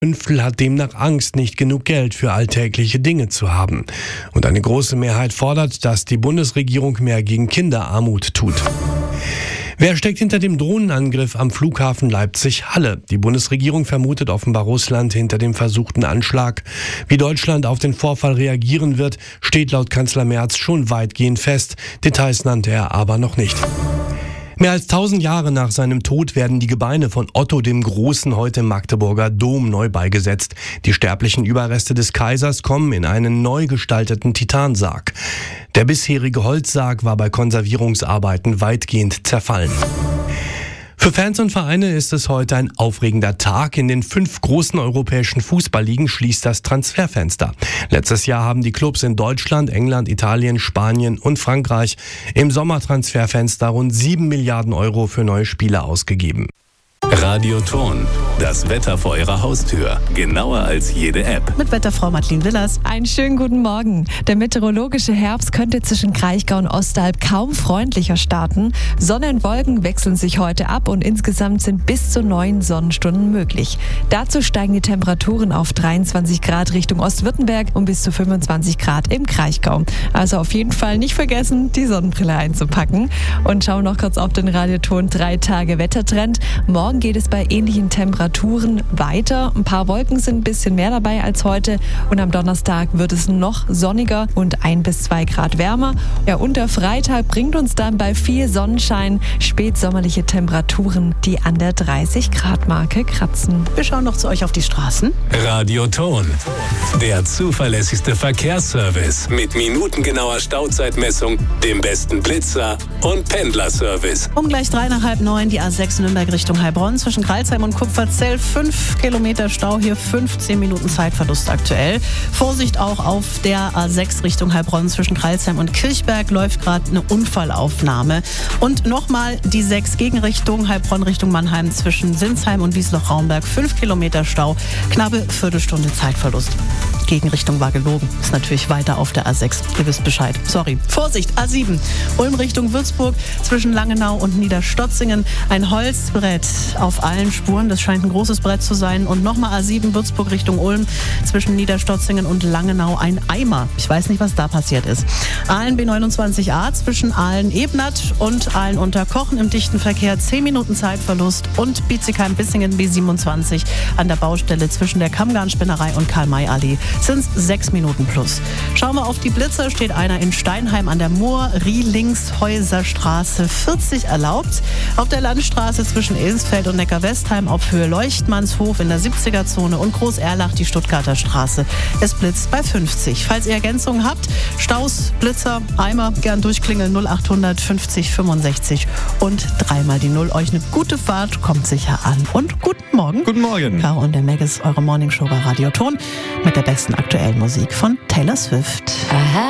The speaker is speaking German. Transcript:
Fünftel hat demnach Angst, nicht genug Geld für alltägliche Dinge zu haben. Und eine große Mehrheit fordert, dass die Bundesregierung mehr gegen Kinderarmut tut. Wer steckt hinter dem Drohnenangriff am Flughafen Leipzig-Halle? Die Bundesregierung vermutet offenbar Russland hinter dem versuchten Anschlag. Wie Deutschland auf den Vorfall reagieren wird, steht laut Kanzler Merz schon weitgehend fest. Details nannte er aber noch nicht. Mehr als 1000 Jahre nach seinem Tod werden die Gebeine von Otto dem Großen heute im Magdeburger Dom neu beigesetzt. Die sterblichen Überreste des Kaisers kommen in einen neu gestalteten Titansarg. Der bisherige Holzsarg war bei Konservierungsarbeiten weitgehend zerfallen. Für Fans und Vereine ist es heute ein aufregender Tag. In den 5 großen europäischen Fußballligen schließt das Transferfenster. Letztes Jahr haben die Clubs in Deutschland, England, Italien, Spanien und Frankreich im Sommertransferfenster rund 7 Milliarden Euro für neue Spieler ausgegeben. Radioton, das Wetter vor Ihrer Haustür. Genauer als jede App. Mit Wetterfrau Madeleine Willers. Einen schönen guten Morgen. Der meteorologische Herbst könnte zwischen Kraichgau und Ostalb kaum freundlicher starten. Sonne und Wolken wechseln sich heute ab und insgesamt sind bis zu 9 Sonnenstunden möglich. Dazu steigen die Temperaturen auf 23 Grad Richtung Ostwürttemberg und bis zu 25 Grad im Kraichgau. Also auf jeden Fall nicht vergessen, die Sonnenbrille einzupacken. Und schauen noch kurz auf den Radioton 3 Tage Wettertrend. Morgen geht es bei ähnlichen Temperaturen weiter. Ein paar Wolken sind ein bisschen mehr dabei als heute und am Donnerstag wird es noch sonniger und 1 bis 2 Grad wärmer. Ja, und der Freitag bringt uns dann bei viel Sonnenschein spätsommerliche Temperaturen, die an der 30 Grad Marke kratzen. Wir schauen noch zu euch auf die Straßen. Radioton, der zuverlässigste Verkehrsservice mit minutengenauer Stauzeitmessung, dem besten Blitzer und Pendlerservice. Um gleich 3 nach halb 9 die A6 Nürnberg Richtung Heilbronn. Zwischen Crailsheim und Kupferzell 5 Kilometer Stau, hier 15 Minuten Zeitverlust aktuell. Vorsicht auch auf der A6 Richtung Heilbronn zwischen Crailsheim und Kirchberg läuft gerade eine Unfallaufnahme. Und nochmal die 6 Gegenrichtung Heilbronn Richtung Mannheim zwischen Sinsheim und Wiesloch-Raumberg 5 Kilometer Stau, knappe Viertelstunde Zeitverlust. Gegenrichtung war gelogen. Ist natürlich weiter auf der A6. Ihr wisst Bescheid. Sorry. Vorsicht, A7. Ulm Richtung Würzburg zwischen Langenau und Niederstotzingen. Ein Holzbrett auf allen Spuren. Das scheint ein großes Brett zu sein. Und nochmal A7 Würzburg Richtung Ulm zwischen Niederstotzingen und Langenau ein Eimer. Ich weiß nicht, was da passiert ist. Aalen B29a zwischen Aalen-Ebnat und Aalen-Unterkochen im dichten Verkehr 10 Minuten Zeitverlust und Bietigheim-Bissingen B27 an der Baustelle zwischen der Kammgarnspinnerei und Karl-May-Allee sind es 6 Minuten plus. Schauen wir auf die Blitzer, steht einer in Steinheim an der Moor-Rielingshäuserstraße 40 erlaubt. Auf der Landstraße zwischen Ilsfeld und Neckar-Westheim auf Höhe Leuchtmannshof in der 70er-Zone und Groß-Erlach die Stuttgarter Straße. Es blitzt bei 50. Falls ihr Ergänzungen habt, Staus, Blitzer, Eimer, gern durchklingeln 0800 50 65 und 3 die 0. Euch eine gute Fahrt, kommt sicher an. Und guten Morgen. Guten Morgen. Caro und der Meg ist eure Morningshow bei Radioton mit der besten aktuellen Musik von Taylor Swift. Aha.